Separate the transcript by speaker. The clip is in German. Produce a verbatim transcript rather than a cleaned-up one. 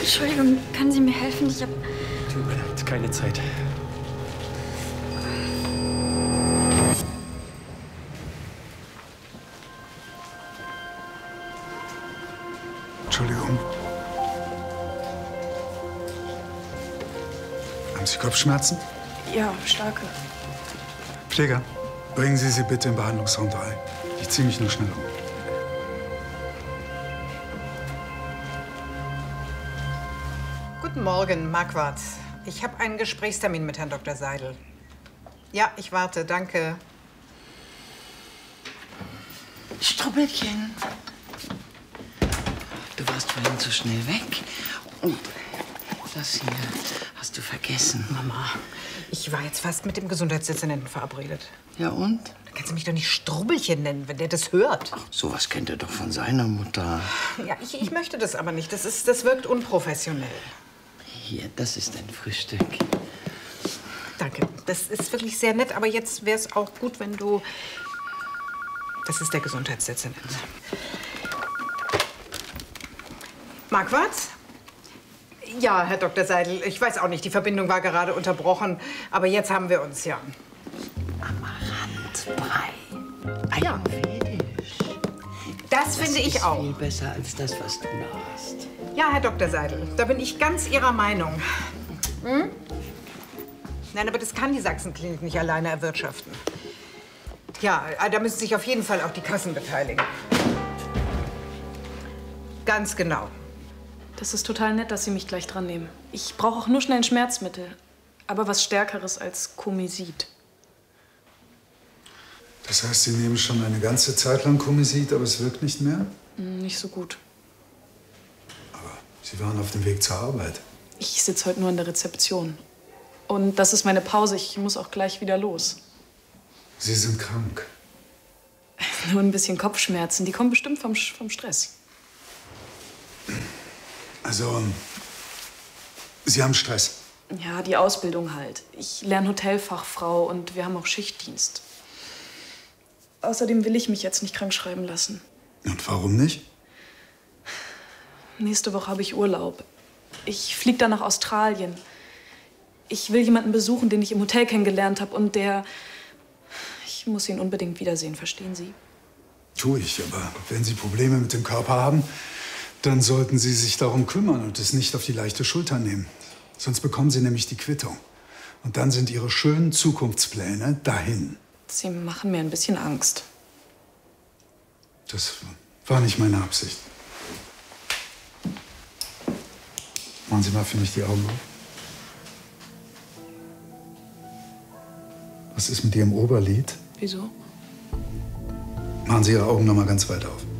Speaker 1: Entschuldigung, können Sie mir helfen? Ich habe...
Speaker 2: Tut mir leid, keine Zeit.
Speaker 3: Entschuldigung. Haben Sie Kopfschmerzen?
Speaker 1: Ja, starke.
Speaker 3: Pfleger, bringen Sie sie bitte im Behandlungsraum drei. Ich ziehe mich nur schnell um.
Speaker 4: Guten Morgen, Marquardt. Ich habe einen Gesprächstermin mit Herrn Doktor Seidel. Ja, ich warte, danke.
Speaker 5: Strubbelchen. Du warst vorhin zu schnell weg. Und das hier hast du vergessen.
Speaker 4: Mama, ich war jetzt fast mit dem Gesundheitsdezernenten verabredet.
Speaker 5: Ja und?
Speaker 4: Da kannst du mich doch nicht Strubbelchen nennen, wenn der das hört.
Speaker 5: Ach, sowas kennt er doch von seiner Mutter.
Speaker 4: Ja, ich, ich möchte das aber nicht. Das, ist, das wirkt unprofessionell.
Speaker 5: Hier, das ist dein Frühstück.
Speaker 4: Danke. Das ist wirklich sehr nett, aber jetzt wäre es auch gut, wenn du... Das ist der Gesundheitsdezernent. Marquardt? Ja, Herr Doktor Seidel, ich weiß auch nicht, die Verbindung war gerade unterbrochen, aber jetzt haben wir uns ja.
Speaker 5: Amaranthbrei.
Speaker 4: Ja.
Speaker 5: Ayurvedisch.
Speaker 4: Das finde ich auch.
Speaker 5: Viel besser als das, was du da hast.
Speaker 4: Ja, Herr Doktor Seidel, da bin ich ganz Ihrer Meinung. Hm? Nein, aber das kann die Sachsenklinik nicht alleine erwirtschaften. Ja, da müssen sich auf jeden Fall auch die Kassen beteiligen. Ganz genau.
Speaker 6: Das ist total nett, dass Sie mich gleich dran nehmen. Ich brauche auch nur schnell ein Schmerzmittel. Aber was Stärkeres als Komisid.
Speaker 3: Das heißt, Sie nehmen schon eine ganze Zeit lang Komisid, aber es wirkt nicht mehr?
Speaker 6: Hm, nicht so gut.
Speaker 3: Aber Sie waren auf dem Weg zur Arbeit.
Speaker 6: Ich sitze heute nur in der Rezeption. Und das ist meine Pause. Ich muss auch gleich wieder los.
Speaker 3: Sie sind krank.
Speaker 6: Nur ein bisschen Kopfschmerzen. Die kommen bestimmt vom, vom Stress.
Speaker 3: Also, Sie haben Stress.
Speaker 6: Ja, die Ausbildung halt. Ich lerne Hotelfachfrau und wir haben auch Schichtdienst. Außerdem will ich mich jetzt nicht krank schreiben lassen.
Speaker 3: Und warum nicht?
Speaker 6: Nächste Woche habe ich Urlaub. Ich fliege dann nach Australien. Ich will jemanden besuchen, den ich im Hotel kennengelernt habe und der... Ich muss ihn unbedingt wiedersehen, verstehen Sie?
Speaker 3: Tu ich, aber wenn Sie Probleme mit dem Körper haben, dann sollten Sie sich darum kümmern und es nicht auf die leichte Schulter nehmen. Sonst bekommen Sie nämlich die Quittung. Und dann sind Ihre schönen Zukunftspläne dahin.
Speaker 6: Sie machen mir ein bisschen Angst.
Speaker 3: Das war nicht meine Absicht. Machen Sie mal für mich die Augen auf. Was ist mit Ihrem Oberlid?
Speaker 6: Wieso?
Speaker 3: Machen Sie Ihre Augen noch mal ganz weit auf.